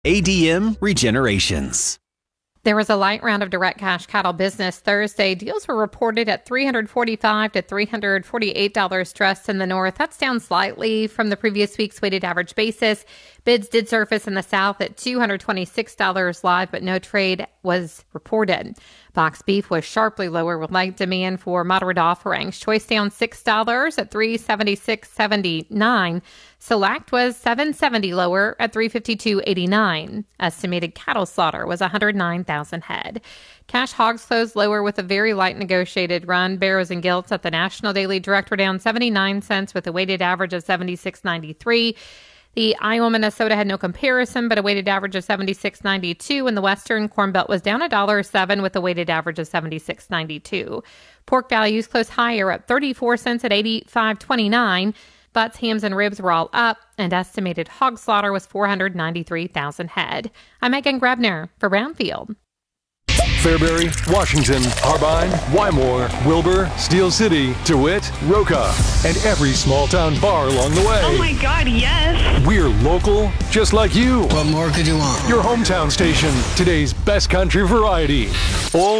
ADM Regenerations. There was a light round of direct cash cattle business Thursday. Deals were reported at $345 to $348 stressed in the north. That's down slightly from the previous week's weighted average basis. Bids did surface in the south at $226 live, but no trade was reported. Box beef was sharply lower with light demand for moderate offerings. Choice down $6 at $376.79. Select was $7.70 lower at $352.89. Estimated cattle slaughter was 109,000 head. Cash hogs closed lower with a very light negotiated run. Barrows and Gilts at the National Daily Direct were down 79 cents with a weighted average of 76.93. The Iowa, Minnesota had no comparison, but a weighted average of 76.92, and the Western Corn Belt was down $1.07 with a weighted average of 76.92. Pork values closed higher at 34 cents at 85.29. Butts, hams, and ribs were all up, and estimated hog slaughter was 493,000 head. I'm Megan Grebner for Brownfield. Fairbury, Washington, Harbine, Wymore, Wilbur, Steel City, DeWitt, Roca, and every small town bar along the way. Oh my God, yes! We're local, just like you. What more could you want? Your hometown station, today's best country variety.